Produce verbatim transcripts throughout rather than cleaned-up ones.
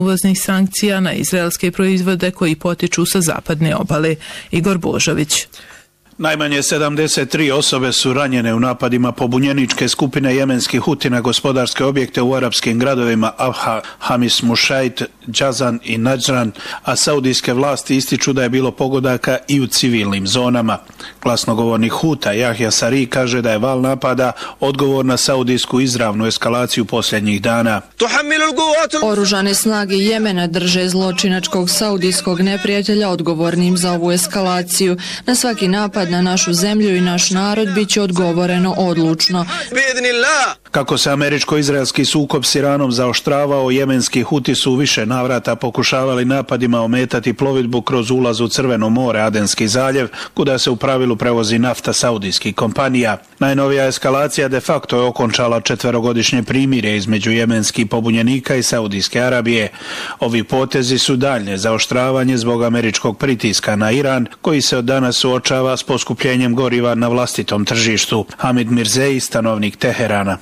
uvoznih sankcija na izraelske proizvode koji potiču sa zapadne obale. Igor Božović. Najmanje sedamdeset tri osobe su ranjene u napadima pobunjeničke skupine jemenskih Huti na gospodarske objekte u arapskim gradovima Abha, Hamis Mušajt, Džazan i Nadžran, a saudijske vlasti ističu da je bilo pogodaka i u civilnim zonama. Glasnogovornik Huta Jahja Sari kaže da je val napada odgovor na saudijsku izravnu eskalaciju posljednjih dana. Oružane snage Jemena drže zločinačkog saudijskog neprijatelja odgovornim za ovu eskalaciju. Na svaki napad na našu zemlju i naš narod bit će odgovoreno odlučno. Kako se američko-izraelski sukob s Iranom zaoštravao, jemenski Huti su više navrata pokušavali napadima ometati plovidbu kroz ulaz u Crveno more, Adenski zaljev, kuda se u pravilu prevozi nafta saudijskih kompanija. Najnovija eskalacija de facto je okončala četverogodišnje primirje između jemenskih pobunjenika i Saudijske Arabije. Ovi potezi su daljnje zaoštravanje zbog američkog pritiska na Iran, koji se od danas suočava s poskupljenjem goriva na vlastitom tržištu. Hamid Mirzei, stanovnik Teherana.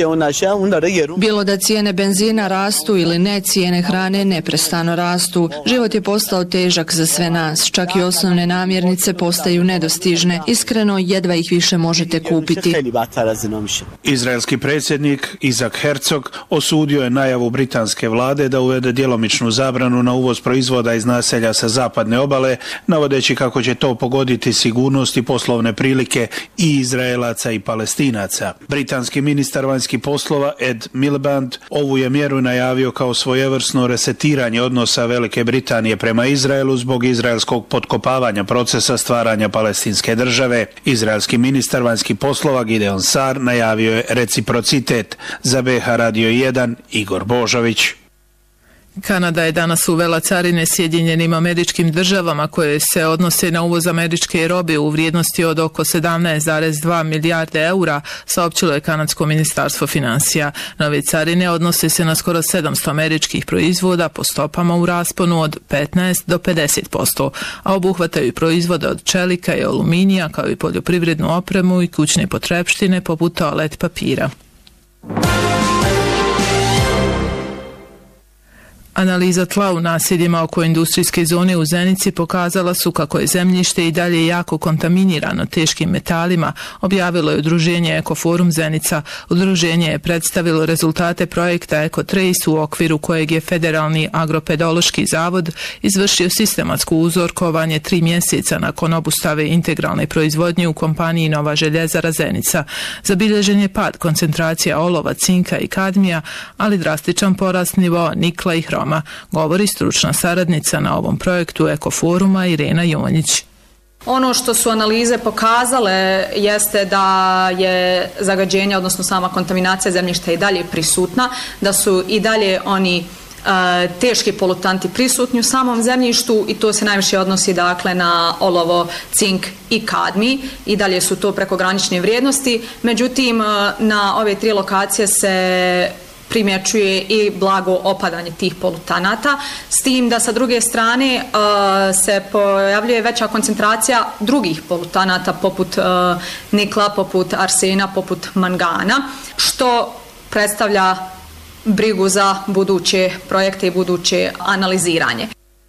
Bilo da cijene benzina rastu ili ne, cijene hrane neprestano rastu. Život je postao težak za sve nas, čak i osnovne namirnice postaju nedostižne. Iskreno, jedva ih više možete kupiti. Izraelski predsjednik Izak Herzog osudio je najavu britanske vlade da uvede djelomičnu zabranu na uvoz proizvoda iz naselja sa zapadne obale, navodeći kako će to pogoditi sigurnost i poslovne prilike i Izraelaca i Palestinaca. Britanski ministar vanjskih poslova Ed Miliband ovu je mjeru najavio kao svojevrsno resetiranje odnosa Velike Britanije prema Izraelu zbog izraelskog potkopavanja procesa stvaranja palestinske države. Izraelski ministar vanjskih poslova Gideon Sar najavio je reciprocitet. Za B H Radio jedan, Igor Božović. Kanada je danas uvela carine Sjedinjenim Američkim Državama koje se odnose na uvoz američke robe u vrijednosti od oko sedamnaest zarez dva milijarde eura, saopćilo je kanadsko ministarstvo financija. Nove carine odnose se na skoro sedamsto američkih proizvoda po stopama u rasponu od petnaest do pedeset posto, a obuhvataju i proizvode od čelika i aluminija kao i poljoprivrednu opremu i kućne potrepštine poput toalet papira. Analiza tla u naseljima oko industrijske zone u Zenici pokazala su kako je zemljište i dalje jako kontaminirano teškim metalima, objavilo je udruženje Ekoforum Zenica. Udruženje je predstavilo rezultate projekta EcoTrace u okviru kojeg je Federalni agropedološki zavod izvršio sistematsko uzorkovanje tri mjeseca nakon obustave integralne proizvodnje u kompaniji Nova željezara Zenica. Zabilježen je pad koncentracija olova, cinka i kadmija, ali drastičan porast nivoa nikla i hroma, govori stručna saradnica na ovom projektu Ekoforuma Irena Jonjić. Ono što su analize pokazale jeste da je zagađenje, odnosno sama kontaminacija zemljišta i dalje prisutna, da su i dalje oni teški polutanti prisutni u samom zemljištu i to se najviše odnosi dakle na olovo, cink i kadmij i dalje su to prekogranične vrijednosti. Međutim, na ove tri lokacije se primjećuje i blago opadanje tih polutanata, s tim da sa druge strane uh, se pojavljuje veća koncentracija drugih polutanata poput uh, nikla, poput arsena, poput mangana, što predstavlja brigu za buduće projekte i buduće analiziranje.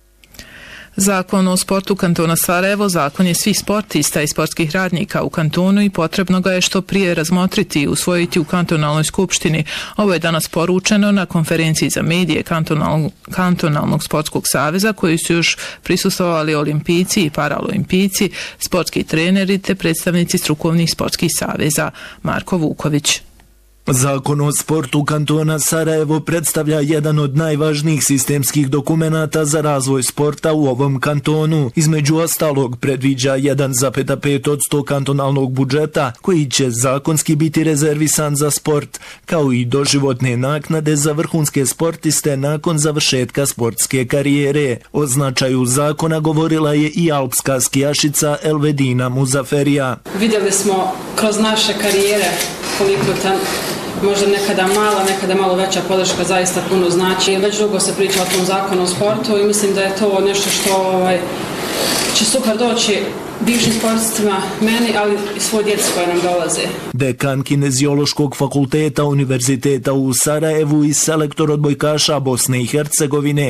Zakon o sportu kantona Sarajevo zakon je svih sportista i sportskih radnika u kantonu i potrebno ga je što prije razmotriti i usvojiti u kantonalnoj skupštini. Ovo je danas poručeno na konferenciji za medije kantonalnog, kantonalnog sportskog saveza koji su još prisustvovali olimpijci i paraolimpijci, sportski treneri te predstavnici strukovnih sportskih saveza. Marko Vuković. Zakon o sportu kantona Sarajevo predstavlja jedan od najvažnijih sistemskih dokumenata za razvoj sporta u ovom kantonu. Između ostalog predviđa jedan zarez pet posto kantonalnog budžeta koji će zakonski biti rezervisan za sport, kao i doživotne naknade za vrhunske sportiste nakon završetka sportske karijere. O značaju zakona govorila je i alpska skijašica Elvedina Muzaferija. Vidjeli smo kroz naše karijere koliko tam možda nekada mala, nekada malo veća podrška zaista puno znači. Već dugo se priča o tom zakonu o sportu i mislim da je to nešto što ovaj, će super doći bivšim sportistima, meni, ali i svoj djeci koje nam dolaze. Dekan Kineziološkog fakulteta Univerziteta u Sarajevu i selektor odbojkaša Bosne i Hercegovine